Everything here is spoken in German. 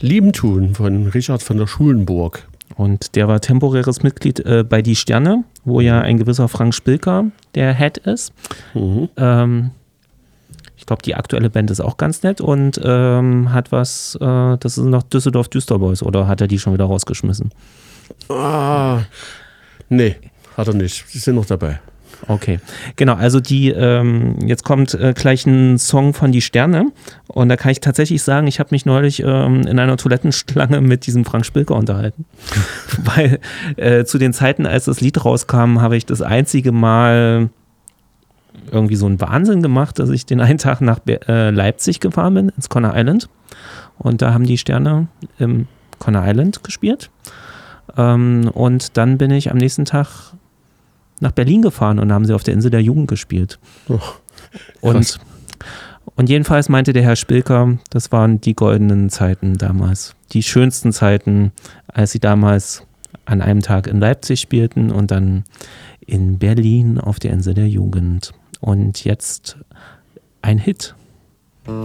Lieben tun von Richard von der Schulenburg. Und der war temporäres Mitglied bei Die Sterne, wo ja ein gewisser Frank Spilker der Head ist. Mhm. Ich glaube, die aktuelle Band ist auch ganz nett und hat was, das sind noch Düsseldorf Düsterboys, oder hat er die schon wieder rausgeschmissen? Nee, hat er nicht. Die sind noch dabei. Okay, genau, also jetzt kommt gleich ein Song von Die Sterne und da kann ich tatsächlich sagen, ich habe mich neulich in einer Toilettenschlange mit diesem Frank Spilker unterhalten, weil zu den Zeiten, als das Lied rauskam, habe ich das einzige Mal irgendwie so einen Wahnsinn gemacht, dass ich den einen Tag nach Leipzig gefahren bin, ins Conner Island, und da haben Die Sterne im Conner Island gespielt und dann bin ich am nächsten Tag nach Berlin gefahren und haben sie auf der Insel der Jugend gespielt. Oh, und jedenfalls meinte der Herr Spilker, das waren die goldenen Zeiten damals. Die schönsten Zeiten, als sie damals an einem Tag in Leipzig spielten und dann in Berlin auf der Insel der Jugend. Und jetzt ein Hit.